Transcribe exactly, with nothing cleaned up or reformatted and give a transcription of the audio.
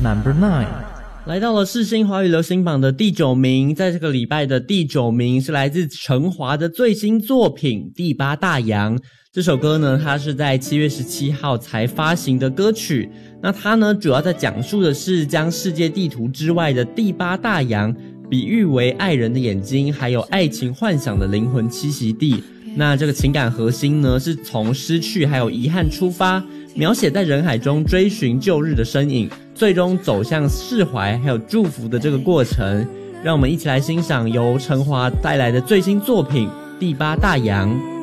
Number nine。 来到了世新华语流行榜的第九名，在这个礼拜的第九名是来自陈华的最新作品《第八大洋》。这首歌呢，它是在七月十七号才发行的歌曲。那它呢，主要在讲述的是将世界地图之外的第八大洋比喻为爱人的眼睛，还有爱情幻想的灵魂栖息地。那这个情感核心呢，是从失去还有遗憾出发，描写在人海中追寻旧日的身影，最终走向释怀还有祝福的这个过程。让我们一起来欣赏由陈华带来的最新作品《第八大洋》。